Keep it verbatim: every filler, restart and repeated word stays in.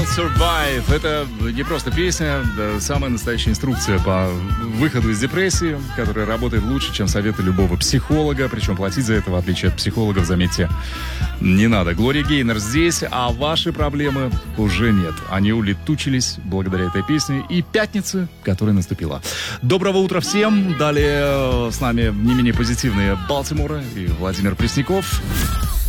Survive. Это не просто песня, да, самая настоящая инструкция по выходу из депрессии, которая работает лучше, чем советы любого психолога. Причем платить за это, в отличие от психологов, заметьте, не надо. Глория Гейнер здесь, а ваши проблемы уже нет. Они улетучились благодаря этой песне и пятнице, которая наступила. Доброго утра всем. Далее с нами не менее позитивные Балтимора и Владимир Пресняков.